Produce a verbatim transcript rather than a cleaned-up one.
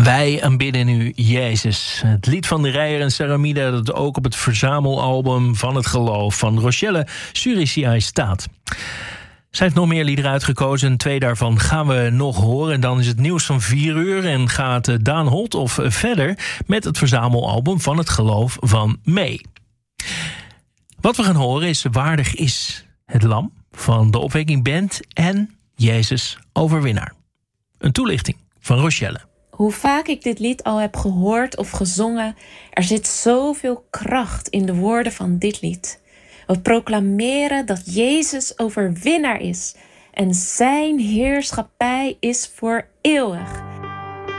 Wij aanbidden u, Jezus. Het lied van de Reijer en Saramida dat ook op het verzamelalbum van het geloof van Rochelle Suriciai staat. Zij heeft nog meer liederen uitgekozen. Twee daarvan gaan we nog horen. En dan is het nieuws van vier uur en gaat Daan Holthoff verder met het verzamelalbum van het geloof van May. Wat we gaan horen is Waardig is het lam van de Opwekking Band en Jezus overwinnaar. Een toelichting van Rochelle. Hoe vaak ik dit lied al heb gehoord of gezongen, er zit zoveel kracht in de woorden van dit lied. We proclameren dat Jezus overwinnaar is en zijn heerschappij is voor eeuwig.